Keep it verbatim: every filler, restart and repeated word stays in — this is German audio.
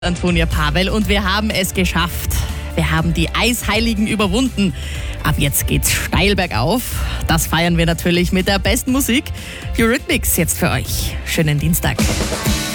Antonia Pavel und wir haben es geschafft. Wir haben die Eisheiligen überwunden. Ab jetzt geht's steil bergauf. Das feiern wir natürlich mit der besten Musik. Eurythmics jetzt für euch. Schönen Dienstag.